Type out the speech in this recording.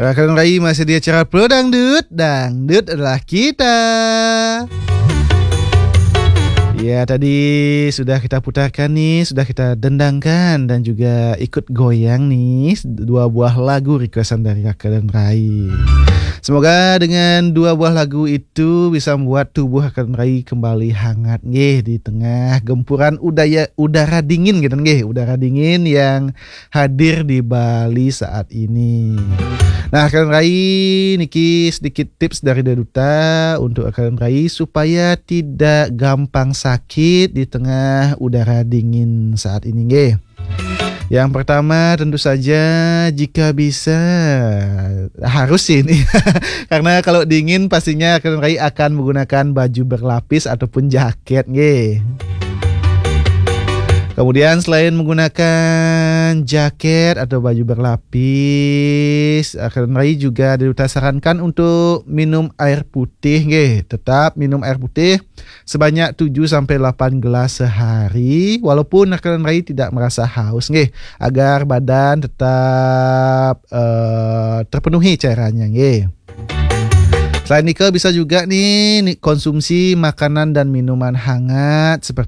Akan Rai masih di acara Pro Dangdut. Dangdut adalah kita. Ya, tadi sudah kita putarkan nih, sudah kita dendangkan dan juga ikut goyang nih 2 buah lagu requestan dari Raka dan Rai. Semoga dengan 2 buah lagu itu bisa membuat tubuh Raka dan Rai kembali hangat nggih di tengah gempuran udara dingin gitu nggih, udara dingin yang hadir di Bali saat ini. Nah, Raka dan Rai niki sedikit tips dari Daduta untuk Raka dan Rai supaya tidak gampang sakit di tengah udara dingin saat ini nggih. Yang pertama tentu saja jika bisa harus ini karena kalau dingin pastinya Raka dan Rai akan menggunakan baju berlapis ataupun jaket nggih. Kemudian selain menggunakan jaket atau baju berlapis, Raka dan Rai juga disarankan untuk minum air putih nggih. Tetap minum air putih sebanyak 7-8 gelas sehari walaupun Raka dan Rai tidak merasa haus nggih, agar badan tetap terpenuhi cairannya nggih. Selain itu bisa juga nih konsumsi makanan dan minuman hangat seperti